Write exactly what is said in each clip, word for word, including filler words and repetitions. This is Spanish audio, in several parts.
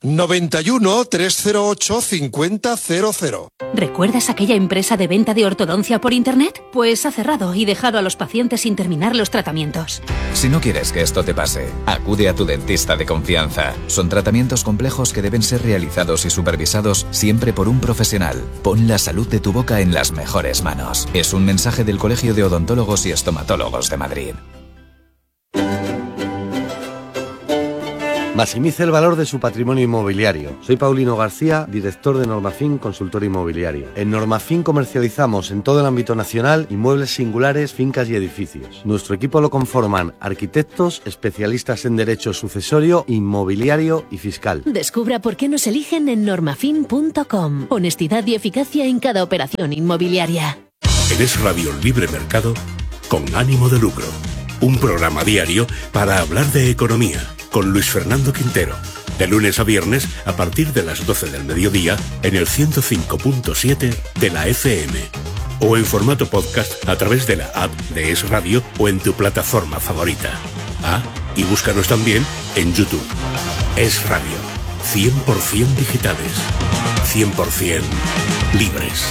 noventa y uno, trescientos ocho, cincuenta cero cero. ¿Recuerdas aquella empresa de venta de ortodoncia por internet? Pues ha cerrado y dejado a los pacientes sin terminar los tratamientos. Si no quieres que esto te pase, acude a tu dentista de confianza. Son tratamientos complejos que deben ser realizados y supervisados siempre por un profesional. Pon la salud de tu boca en las mejores manos. Es un mensaje del Colegio de Odontólogos y Estomatólogos de Madrid. Maximice el valor de su patrimonio inmobiliario. Soy Paulino García, director de Normafin Consultor Inmobiliario. En Normafin comercializamos en todo el ámbito nacional inmuebles singulares, fincas y edificios. Nuestro equipo lo conforman arquitectos, especialistas en derecho sucesorio, inmobiliario y fiscal. Descubra por qué nos eligen en normafin punto com. Honestidad y eficacia en cada operación inmobiliaria. En Es Radio Libre Mercado, con ánimo de lucro. Un programa diario para hablar de economía, con Luis Fernando Quintero, de lunes a viernes a partir de las doce del mediodía en el ciento cinco punto siete de la F M o en formato podcast a través de la app de Es Radio o en tu plataforma favorita. Ah, y búscanos también en YouTube. Es Radio, cien por ciento digitales, cien por ciento libres.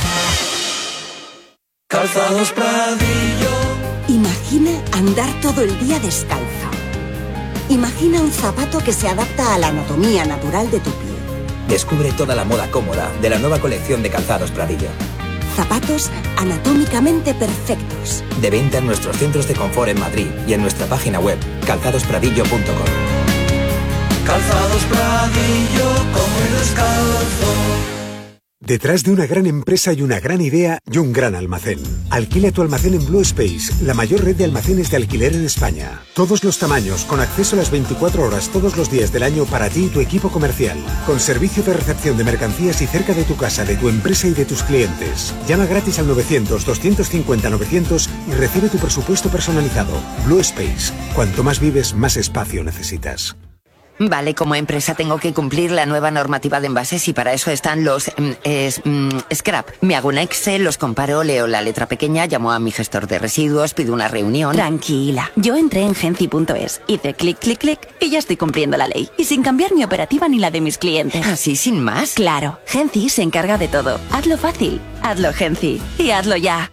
Calzados Pradillo. Imagina andar todo el día descalzo. Imagina un zapato que se adapta a la anatomía natural de tu pie. Descubre toda la moda cómoda de la nueva colección de Calzados Pradillo. Zapatos anatómicamente perfectos. De venta en nuestros centros de confort en Madrid y en nuestra página web calzados pradillo punto com. Calzados Pradillo, como el descalzo. Detrás de una gran empresa y una gran idea y un gran almacén. Alquila tu almacén en Blue Space, la mayor red de almacenes de alquiler en España. Todos los tamaños, con acceso a las veinticuatro horas todos los días del año para ti y tu equipo comercial. Con servicio de recepción de mercancías y cerca de tu casa, de tu empresa y de tus clientes. Llama gratis al novecientos, doscientos cincuenta, novecientos y recibe tu presupuesto personalizado. Blue Space. Cuanto más vives, más espacio necesitas. Vale, como empresa tengo que cumplir la nueva normativa de envases y para eso están los mm, es, mm, scrap. Me hago un Excel, los comparo, leo la letra pequeña, llamo a mi gestor de residuos, pido una reunión. Tranquila, yo entré en Genci punto es, hice clic, clic, clic y ya estoy cumpliendo la ley. Y sin cambiar mi operativa ni la de mis clientes. ¿Así sin más? Claro, Genci se encarga de todo. Hazlo fácil, hazlo Genci y hazlo ya.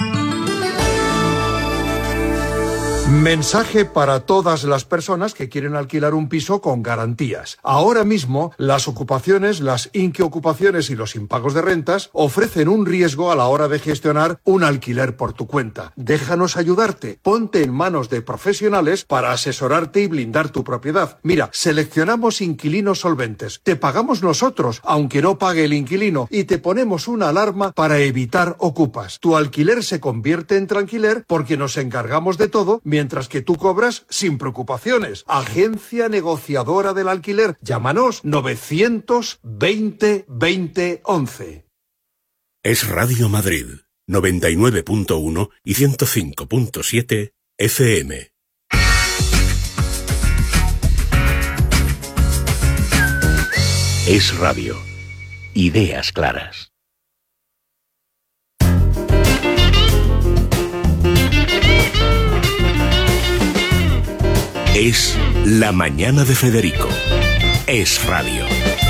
Mensaje para todas las personas que quieren alquilar un piso con garantías. Ahora mismo, las ocupaciones, las inquiocupaciones y los impagos de rentas ofrecen un riesgo a la hora de gestionar un alquiler por tu cuenta. Déjanos ayudarte. Ponte en manos de profesionales para asesorarte y blindar tu propiedad. Mira, seleccionamos inquilinos solventes. Te pagamos nosotros, aunque no pague el inquilino, y te ponemos una alarma para evitar ocupas. Tu alquiler se convierte en tranquiler porque nos encargamos de todo, mientras que tú cobras sin preocupaciones. Agencia negociadora del alquiler. Llámanos novecientos veinte veinte once. Es Radio Madrid, noventa y nueve punto uno y ciento cinco punto siete F M. Es Radio. Ideas claras. Es La Mañana de Federico. Es Radio.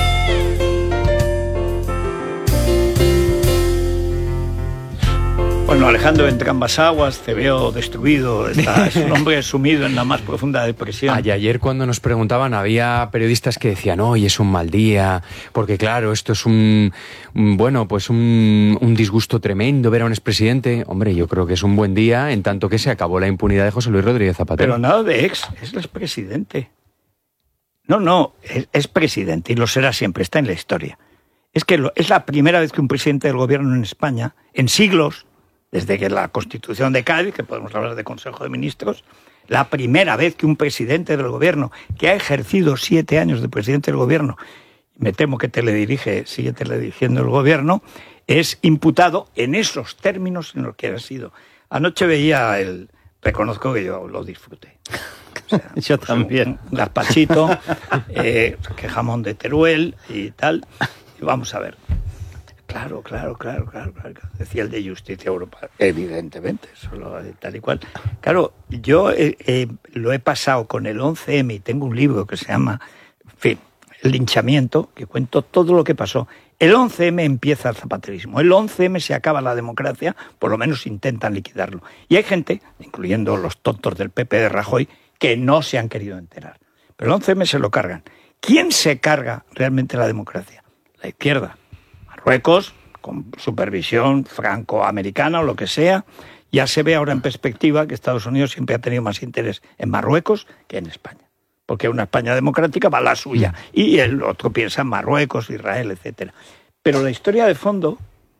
Bueno, Alejandro, entre ambas aguas, te veo destruido, estás un hombre sumido en la más profunda depresión. Ay, ayer cuando nos preguntaban había periodistas que decían, hoy es un mal día, porque claro, esto es un, un bueno, pues un, un disgusto tremendo ver a un expresidente. Hombre, yo creo que es un buen día en tanto que se acabó la impunidad de José Luis Rodríguez Zapatero. Pero nada de ex, es el expresidente. No, no, es, es presidente y lo será siempre, está en la historia. Es que lo, es la primera vez que un presidente del gobierno en España, en siglos, desde que la Constitución de Cádiz, que podemos hablar de Consejo de Ministros, la primera vez que un presidente del gobierno, que ha ejercido siete años de presidente del gobierno, me temo que teledirige, sigue teledirigiendo el gobierno, es imputado en esos términos en los que ha sido. Anoche veía el... Reconozco que yo lo disfruté. O sea, yo pues también. Un, un gazpachito, eh, que jamón de Teruel y tal. Y vamos a ver. Claro, claro, claro, claro, claro. Decía el de Justicia Europea, evidentemente, solo tal y cual. Claro, yo eh, eh, lo he pasado con el once eme y tengo un libro que se llama, en fin, el linchamiento, que cuento todo lo que pasó. El once eme empieza el zapaterismo, el once eme se acaba la democracia, por lo menos intentan liquidarlo. Y hay gente, incluyendo los tontos del P P de Rajoy, que no se han querido enterar. Pero el once eme se lo cargan. ¿Quién se carga realmente la democracia? La izquierda. Marruecos, con supervisión franco-americana o lo que sea, ya se ve ahora en perspectiva que Estados Unidos siempre ha tenido más interés en Marruecos que en España. Porque una España democrática va a la suya. Y el otro piensa en Marruecos, Israel, etcétera. Pero la historia de fondo,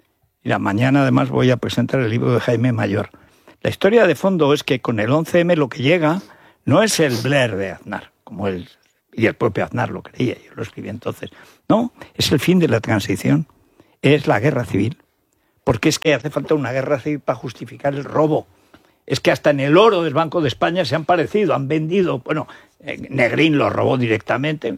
y la mañana además voy a presentar el libro de Jaime Mayor, la historia de fondo es que con el once eme lo que llega no es el Blair de Aznar, como él, y el propio Aznar lo creía, yo lo escribí entonces. No, es el fin de la transición, es la guerra civil. Porque es que hace falta una guerra civil para justificar el robo. Es que hasta en el oro del Banco de España se han parecido, han vendido, bueno, Negrín lo robó directamente.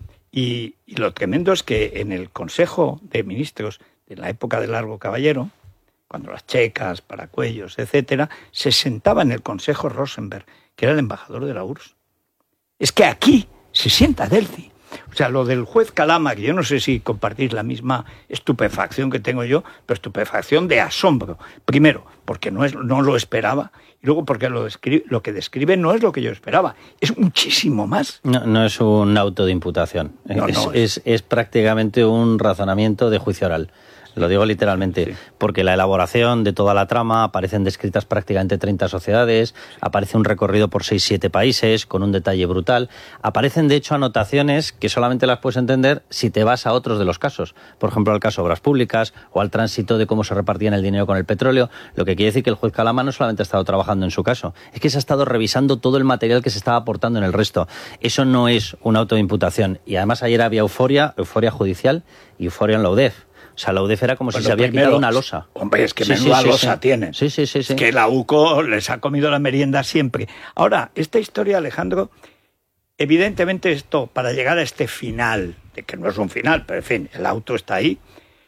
Y, y lo tremendo es que en el Consejo de Ministros de la época de Largo Caballero, cuando las checas, Paracuellos, etcétera, se sentaba en el Consejo Rosenberg, que era el embajador de la U R S S. Es que aquí se sienta Delcy. O sea, lo del juez Calama, que yo no sé si compartís la misma estupefacción que tengo yo, pero estupefacción de asombro. Primero, porque no, es, no lo esperaba, y luego porque lo, describe, lo que describe no es lo que yo esperaba, es muchísimo más. No, no es un auto de imputación, no, es, no, es, es, es prácticamente un razonamiento de juicio oral. Lo digo literalmente, sí. Porque la elaboración de toda la trama, aparecen descritas prácticamente treinta sociedades, aparece un recorrido por seis siete países, con un detalle brutal. Aparecen, de hecho, anotaciones que solamente las puedes entender si te vas a otros de los casos. Por ejemplo, al caso Obras Públicas o al tránsito de cómo se repartían el dinero con el petróleo. Lo que quiere decir que el juez Calama no solamente ha estado trabajando en su caso, es que se ha estado revisando todo el material que se estaba aportando en el resto. Eso no es un auto de imputación. Y además ayer había euforia, euforia judicial y euforia en la U D E F. O sea, la U D E F era como bueno, si se había primero, quitado una losa. Hombre, es que sí, menuda sí, sí, losa sí. tienen. Sí, sí, sí, sí. Es que la U C O les ha comido la merienda siempre. Ahora, esta historia, Alejandro, evidentemente esto, para llegar a este final, de que no es un final, pero en fin, el auto está ahí,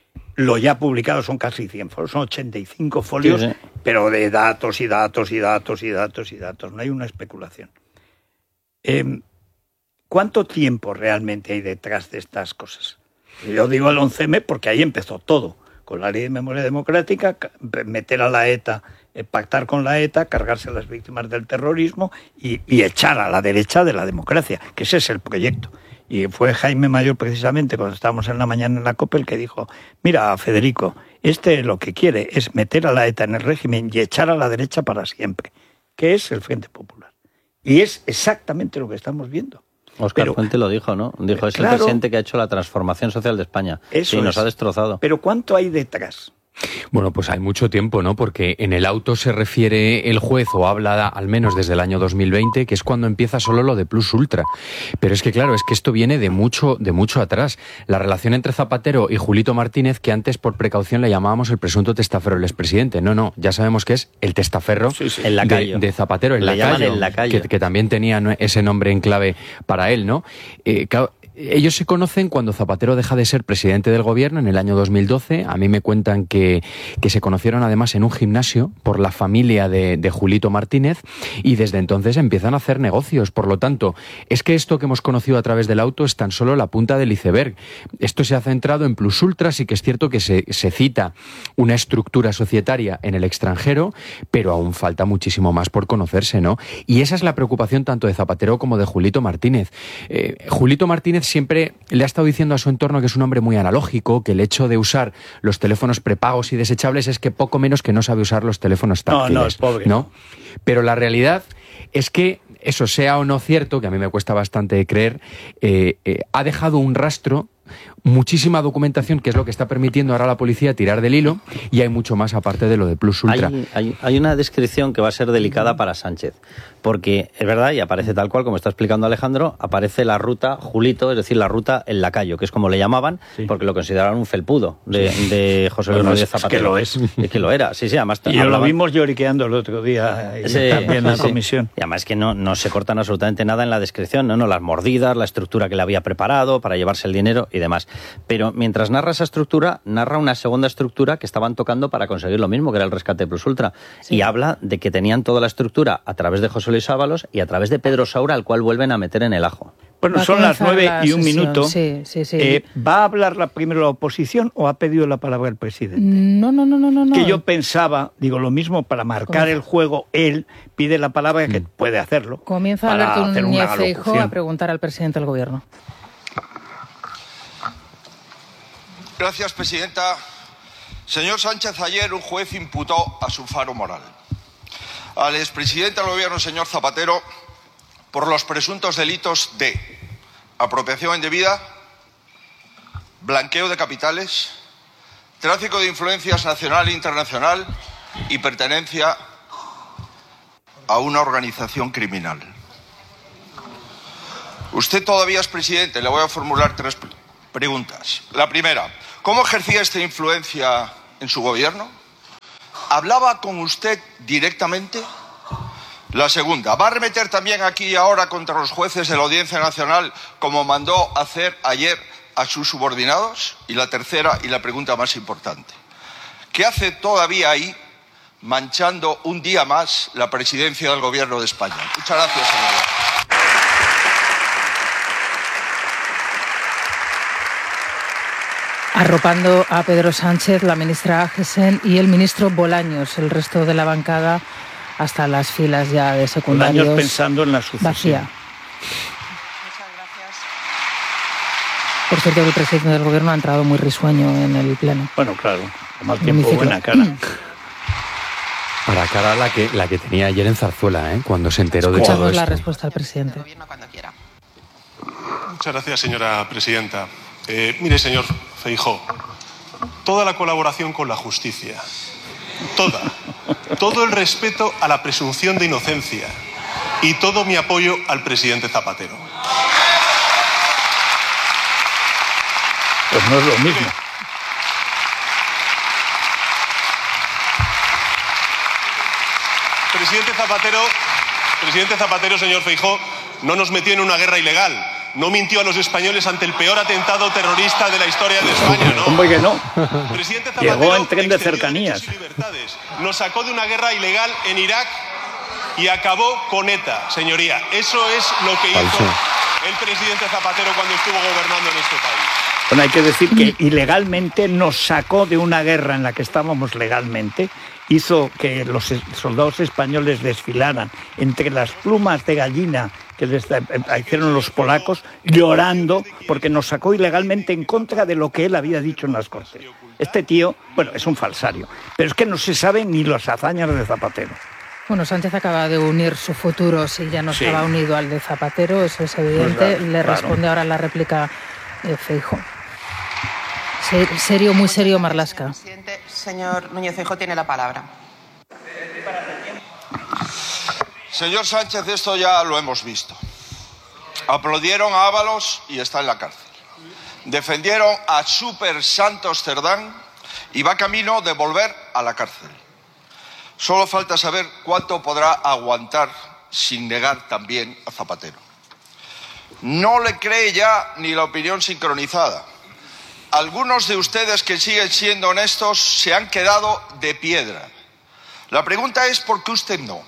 lo ya publicado son casi cien folios, son ochenta y cinco folios, sí, sí. pero de datos y datos y datos y datos y datos. No hay una especulación. Eh, ¿Cuánto tiempo realmente hay detrás de estas cosas? Yo digo el once eme porque ahí empezó todo, con la Ley de Memoria Democrática, meter a la ETA, eh, pactar con la ETA, cargarse a las víctimas del terrorismo y, y echar a la derecha de la democracia, que ese es el proyecto. Y fue Jaime Mayor precisamente, cuando estábamos en la mañana en la COPE, el que dijo, mira, Federico, este lo que quiere es meter a la ETA en el régimen y echar a la derecha para siempre, que es el Frente Popular. Y es exactamente lo que estamos viendo. Óscar pero, Fuente lo dijo, ¿no? Dijo, es claro, el presidente que ha hecho la transformación social de España. Eso sí, nos es. ha destrozado. Pero ¿cuánto hay detrás? Bueno, pues hay mucho tiempo, ¿no? Porque en el auto se refiere el juez, o habla al menos desde el año dos mil veinte, que es cuando empieza solo lo de Plus Ultra. Pero es que, claro, es que esto viene de mucho, de mucho atrás. La relación entre Zapatero y Julito Martínez, que antes por precaución le llamábamos el presunto testaferro del expresidente. No, no, ya sabemos que es el testaferro sí, sí. El lacayo. De, de Zapatero, el le lacayo, llaman el lacayo. Que, que también tenía ese nombre en clave para él, ¿no? Eh, claro, ellos se conocen cuando Zapatero deja de ser presidente del gobierno en el año dos mil doce. A mí me cuentan que, que se conocieron además en un gimnasio por la familia de, de Julito Martínez, y desde entonces empiezan a hacer negocios. Por lo tanto, es que esto que hemos conocido a través del auto es tan solo la punta del iceberg. Esto se ha centrado en Plus Ultra, sí que es cierto que se, se cita una estructura societaria en el extranjero, pero aún falta muchísimo más por conocerse, ¿no? Y esa es la preocupación tanto de Zapatero como de Julito Martínez. Eh, Julito Martínez siempre le ha estado diciendo a su entorno que es un hombre muy analógico, que el hecho de usar los teléfonos prepagos y desechables es que poco menos que no sabe usar los teléfonos táctiles. No, no, es pobre. ¿No? Pero la realidad es que, eso sea o no cierto, que a mí me cuesta bastante creer, eh, eh, ha dejado un rastro, muchísima documentación, que es lo que está permitiendo ahora a la policía tirar del hilo, y hay mucho más aparte de lo de Plus Ultra. Hay, hay, hay una descripción que va a ser delicada para Sánchez, porque es verdad, y aparece tal cual como está explicando Alejandro, aparece la ruta Julito, es decir, la ruta El Lacayo, que es como le llamaban, sí. porque lo consideraban un felpudo de, sí. de José Luis Rodríguez Zapatero. Es que lo es. Es que lo era, sí, sí, además... Y hablaban... lo vimos lloriqueando el otro día sí, también en la sí. comisión. Y además que no, no se cortan absolutamente nada en la descripción, no, no, las mordidas, la estructura que le había preparado para llevarse el dinero y demás. Pero mientras narra esa estructura, narra una segunda estructura que estaban tocando para conseguir lo mismo, que era el rescate de Plus Ultra. Sí. Y habla de que tenían toda la estructura a través de José Luis Ábalos y a través de Pedro Saura, al cual vuelven a meter en el ajo. Bueno, son las nueve y un sesión. minuto. Sí, sí, sí. Eh, ¿Va a hablar la, primero la oposición o ha pedido la palabra el presidente? No, no, no, no, no. Que yo pensaba, digo, lo mismo, para marcar Comienza. el juego, él pide la palabra, que puede hacerlo. Comienza para Alberto hacer Núñez una Feijóo alocución. a preguntar al presidente del gobierno. Gracias, presidenta. Señor Sánchez, ayer un juez imputó a su faro moral al expresidente del gobierno, señor Zapatero, por los presuntos delitos de apropiación indebida, blanqueo de capitales, tráfico de influencias nacional e internacional y pertenencia a una organización criminal. Usted todavía es presidente. Le voy a formular tres preguntas. La primera, ¿cómo ejercía esta influencia en su gobierno? ¿Hablaba con usted directamente? La segunda, ¿va a arremeter también aquí y ahora contra los jueces de la Audiencia Nacional como mandó hacer ayer a sus subordinados? Y la tercera y la pregunta más importante, ¿qué hace todavía ahí manchando un día más la presidencia del Gobierno de España? Muchas gracias, señoría. Arropando a Pedro Sánchez, la ministra Agesen y el ministro Bolaños. El resto de la bancada, hasta las filas ya de secundarios, Bolaños pensando en la sucesión. Vacía. Por cierto, el presidente del gobierno ha entrado muy risueño en el pleno. Bueno, claro, con mal tiempo, buena cara. Para cara la que, la que tenía ayer en Zarzuela, ¿eh? Cuando se enteró de todo Escuchamos la esto. respuesta al presidente. Muchas gracias, señora presidenta. Eh, mire, señor Feijóo, toda la colaboración con la justicia, toda, todo el respeto a la presunción de inocencia y todo mi apoyo al presidente Zapatero. Pues no es lo mismo. Presidente Zapatero, presidente Zapatero, señor Feijóo, no nos metió en una guerra ilegal. No mintió a los españoles ante el peor atentado terrorista de la historia de España, ¿no? ¿Cómo que no? Presidente Zapatero Llegó en tren de cercanías. nos sacó de una guerra ilegal en Irak y acabó con ETA, señoría. Eso es lo que hizo el presidente Zapatero cuando estuvo gobernando en este país. Bueno, hay que decir que ilegalmente nos sacó de una guerra en la que estábamos legalmente, hizo que los soldados españoles desfilaran entre las plumas de gallina que les hicieron los polacos, llorando porque nos sacó ilegalmente en contra de lo que él había dicho en las Cortes. Este tío, bueno, es un falsario, pero es que no se saben ni las hazañas de Zapatero. Bueno, Sánchez acaba de unir su futuro, si ya no Sí. estaba unido al de Zapatero, eso es evidente. Pues, Le claro. responde ahora la réplica de Feijóo. Se- serio, muy serio, Marlaska. Señor Núñez Feijóo tiene la palabra. Señor Sánchez, esto ya lo hemos visto. Aplaudieron a Ábalos y está en la cárcel. Defendieron a Super Santos Cerdán y va camino de volver a la cárcel. Solo falta saber cuánto podrá aguantar sin negar también a Zapatero. No le cree ya ni la opinión sincronizada. Algunos de ustedes que siguen siendo honestos se han quedado de piedra. La pregunta es ¿por qué usted no?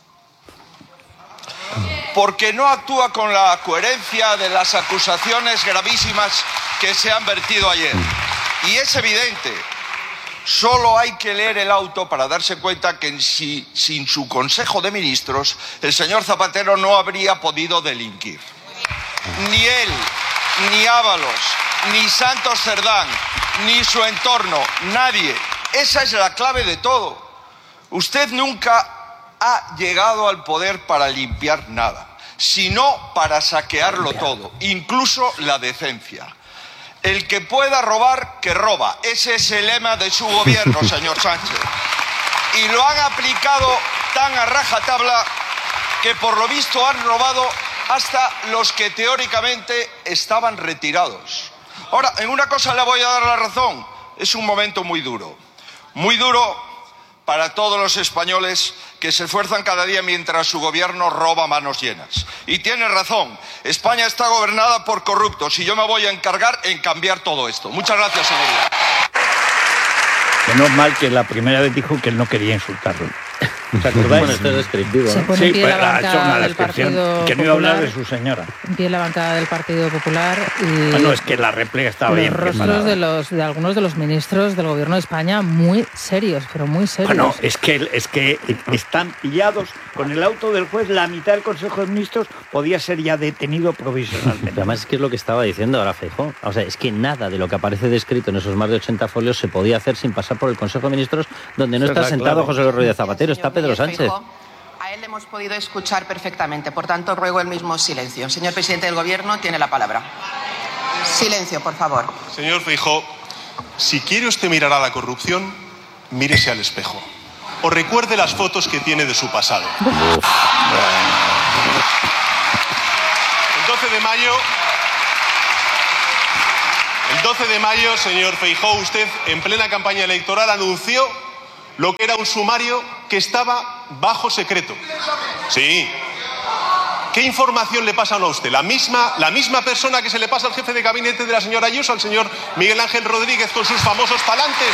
Porque no actúa con la coherencia de las acusaciones gravísimas que se han vertido ayer. Y es evidente, solo hay que leer el auto para darse cuenta que si, sin su Consejo de Ministros el señor Zapatero no habría podido delinquir. Ni él, ni Ábalos, ni Santos Cerdán, ni su entorno, nadie. Esa es la clave de todo. Usted nunca ha llegado al poder para limpiar nada, sino para saquearlo todo, incluso la decencia. El que pueda robar, que roba. Ese es el lema de su gobierno, señor Sánchez. Y lo han aplicado tan a rajatabla que por lo visto han robado hasta los que teóricamente estaban retirados. Ahora, en una cosa le voy a dar la razón. Es un momento muy duro. Muy duro para todos los españoles que se esfuerzan cada día mientras su gobierno roba a manos llenas. Y tiene razón, España está gobernada por corruptos y yo me voy a encargar en cambiar todo esto. Muchas gracias, señoría. Menos mal que la primera vez dijo que él no quería insultarlo. ¿Te acordáis? Bueno, esto es descriptivo, Se ¿no? pone Sí, en pie pues la ha hecho bancada una del descripción Partido que no iba a hablar de Popular. su señora. En pie la bancada del Partido Popular y Bueno, es que la réplica estaba los bien rostros preparada. de los de algunos de los ministros del Gobierno de España muy serios, pero muy serios. Bueno, es que, es que están pillados con el auto del juez. La mitad del Consejo de Ministros podía ser ya detenido provisionalmente. Pero además es que es lo que estaba diciendo ahora Feijóo. O sea, es que nada de lo que aparece descrito en esos más de ochenta folios se podía hacer sin pasar por el Consejo de Ministros, donde no Esa está es la sentado clave. José Luis Rodríguez Zapatero, está Señor Pedro Núñez Sánchez. Feijóo, a él le hemos podido escuchar perfectamente, por tanto ruego el mismo silencio. Señor presidente del Gobierno, tiene la palabra. Silencio, por favor. Señor Feijóo, si quiere usted mirar a la corrupción, mírese al espejo. O recuerde las fotos que tiene de su pasado. El doce de mayo... El doce de mayo, señor Feijóo, usted en plena campaña electoral anunció lo que era un sumario que estaba bajo secreto. Sí. ¿Qué información le pasan a usted? La misma, la misma persona que se le pasa al jefe de gabinete de la señora Ayuso, al señor Miguel Ángel Rodríguez, con sus famosos palantes.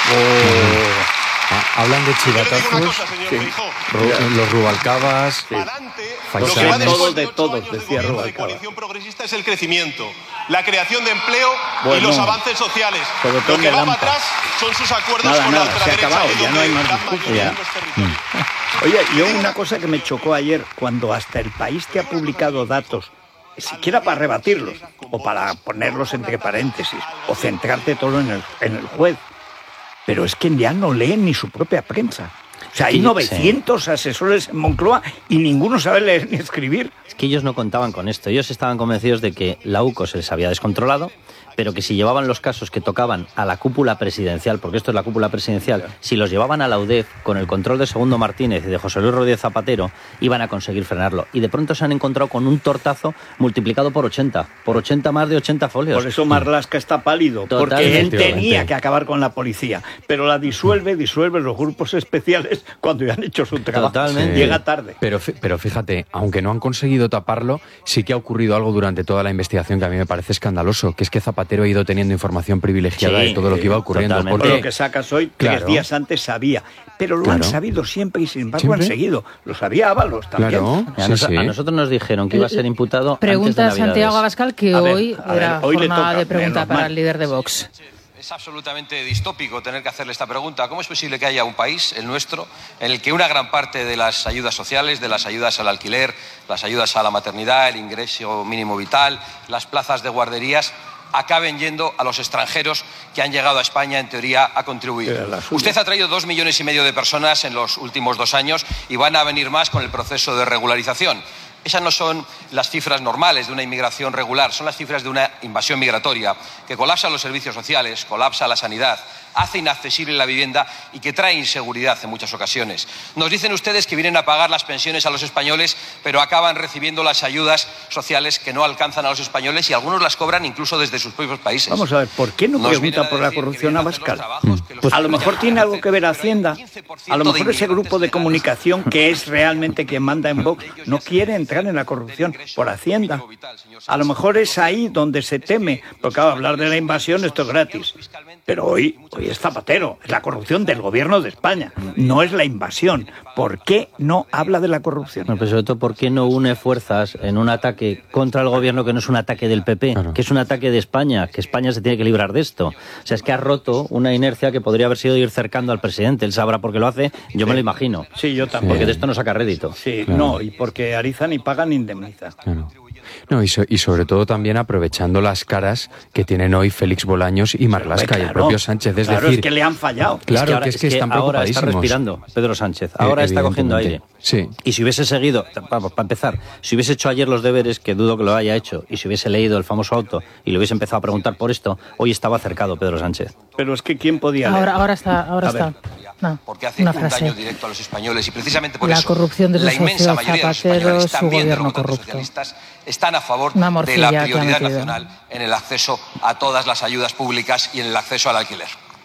Oh. Ah, hablan de Yo le digo una chivatazos, cosa, señor sí. Feijóo. Ru- los Rubalcabas, Lo que va Faisanes. después de todos, de decía gobierno de Rubalcaba. coalición progresista es el crecimiento, la creación de empleo y Bueno, los avances sociales. sobre todo Lo que en va el para AMPA. atrás son sus acuerdos Nada, con la nada, se ha ultraderecha acabado, y ya no hay donde más gran discurso. mayoría Ya. de los territorios. Oye, yo una cosa que me chocó ayer, cuando hasta el país que ha publicado datos, siquiera para rebatirlos, o para ponerlos entre paréntesis, o centrarte todo en el, en el juez, pero es que ya no leen ni su propia prensa. O sea, hay Sí, novecientos asesores en Moncloa y ninguno sabe leer ni escribir. Es que ellos no contaban con esto. Ellos estaban convencidos de que la U C O se les había descontrolado, pero que si llevaban los casos que tocaban a la cúpula presidencial, porque esto es la cúpula presidencial, si los llevaban a la U D E F con el control de Segundo Martínez y de José Luis Rodríguez Zapatero, iban a conseguir frenarlo. Y de pronto se han encontrado con un tortazo multiplicado por ochenta. Por ochenta más de ochenta folios. Por eso Marlaska está pálido, porque él Totalmente. tenía que acabar con la policía, pero la disuelve, disuelve los grupos especiales cuando ya han hecho su trabajo. Totalmente. Llega tarde. Pero, fí- pero fíjate, aunque no han conseguido taparlo, sí que ha ocurrido algo durante toda la investigación que a mí me parece escandaloso, que es que Zapatero ha ido teniendo información privilegiada Sí, de todo lo que iba ocurriendo. totalmente. Porque Por lo que sacas hoy, tres Claro. días antes sabía. Pero lo Claro. han sabido siempre y sin embargo han ¿Siempre? seguido. Lo sabía Ábalos también. Claro. A, Sí, nos- sí. a nosotros nos dijeron que iba a ser imputado Pregunta antes de Navidades. Santiago Abascal que A ver, hoy a ver, era hoy le jornada toca, de pregunta menos para mal. el líder de Vox. Es absolutamente distópico tener que hacerle esta pregunta. ¿Cómo es posible que haya un país, el nuestro, en el que una gran parte de las ayudas sociales, de las ayudas al alquiler, las ayudas a la maternidad, el ingreso mínimo vital, las plazas de guarderías, acaben yendo a los extranjeros que han llegado a España, en teoría, a contribuir? Era la suya. Usted ha traído dos millones y medio de personas en los últimos dos años y van a venir más con el proceso de regularización. Esas no son las cifras normales de una inmigración regular, son las cifras de una invasión migratoria que colapsa los servicios sociales, colapsa la sanidad, hace inaccesible la vivienda y que trae inseguridad en muchas ocasiones. Nos dicen ustedes que vienen a pagar las pensiones a los españoles, pero acaban recibiendo las ayudas sociales que no alcanzan a los españoles y algunos las cobran incluso desde sus propios países. Vamos a ver, ¿por qué no Nos pregunta vienen a por la decir que corrupción vienen a a hacer los Bascal? trabajos que los Pues a lo españoles mejor ya tiene no algo hacen, que ver pero hay Hacienda. quince por A ciento lo de mejor ese grupo de inmigrantes comunicación que es realmente quien manda en Vox no quiere entrar en la corrupción por Hacienda. A lo mejor es ahí donde se teme, porque claro, hablar de la invasión esto es gratis. Pero hoy, hoy es Zapatero, es la corrupción del gobierno de España, no es la invasión. ¿Por qué no habla de la corrupción? No, pero sobre todo, ¿por qué no une fuerzas en un ataque contra el gobierno que no es un ataque del P P, claro, que es un ataque de España, que España se tiene que librar de esto? O sea, es que ha roto una inercia que podría haber sido ir cercando al presidente. Él sabrá por qué lo hace, yo me lo imagino. Sí, yo también. Porque de esto no saca rédito. Sí, Claro. no, y porque Ariza ni paga ni indemniza. Claro. No, y, so- y sobre todo también aprovechando las caras que tienen hoy Félix Bolaños y Marlaska Claro, y el propio Sánchez. Es claro, decir, es que le han fallado. Claro, ahora- que es que, están ahora está preocupadísimos. respirando Pedro Sánchez. Ahora está cogiendo aire. Evidentemente. Sí. Y si hubiese seguido, vamos, para empezar, si hubiese hecho ayer los deberes, que dudo que lo haya hecho, y si hubiese leído el famoso auto y le hubiese empezado a preguntar por esto, hoy estaba acercado Pedro Sánchez. Pero es que ¿quién podía leer? Ahora, ahora está, ahora A ver. está. No, porque hace una un frase. daño directo a los españoles y precisamente por La eso corrupción de su la inmensa socio mayoría de los Zapatero, españoles su también de gobierno los votantes corrupto. socialistas están a favor Una de morcilla la que ha prioridad metido. nacional en el acceso a todas las ayudas públicas y en el acceso al alquiler.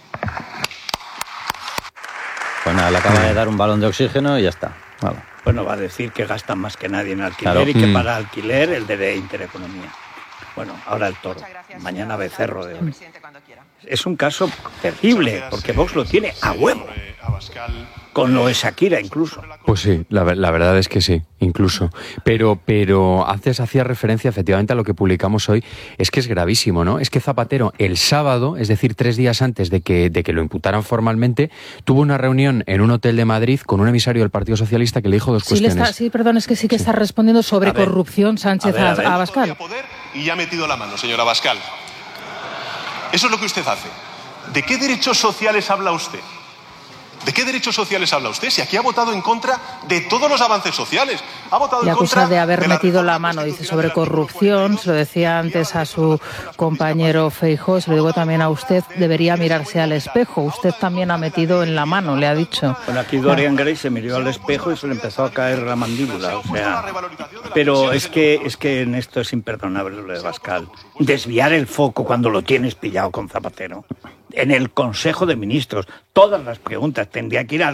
Pues nada, le acaba de dar un balón de oxígeno y ya está. Vale. Bueno, va a decir que gastan más que nadie en alquiler Claro. y que Mm. para alquiler el de Intereconomía. Bueno, ahora el Toro, mañana Becerro. De... Es un caso terrible, porque Vox lo tiene a huevo. Señor, eh, Abascal, con lo de Shakira incluso. Pues sí, la, la verdad es que sí, incluso. Pero, pero antes hacía referencia efectivamente a lo que publicamos hoy, es que es gravísimo, ¿no? Es que Zapatero el sábado, es decir, tres días antes de que, de que lo imputaran formalmente, tuvo una reunión en un hotel de Madrid con un emisario del Partido Socialista que le dijo dos sí, cuestiones. Le está, sí, perdón, es que sí que sí. está respondiendo sobre ver, corrupción Sánchez a, ver, a, ver. a Abascal. Y ya ha metido la mano, señora Abascal. Eso es lo que usted hace. ¿De qué derechos sociales habla usted? ¿De qué derechos sociales habla usted? Si aquí ha votado en contra de todos los avances sociales. Ha votado Le en acusa contra de haber de la metido la mano, dice, sobre corrupción. Se lo decía antes a su compañero Feijóo, se lo digo también a usted, debería mirarse al espejo. Usted también ha metido en la mano, le ha dicho. Bueno, aquí Dorian Gray se miró al espejo y se le empezó a caer la mandíbula. O sea, pero es que, es que en esto es imperdonable lo de Abascal. Desviar el foco cuando lo tienes pillado con Zapatero. En el Consejo de Ministros, todas las preguntas tendría que ir al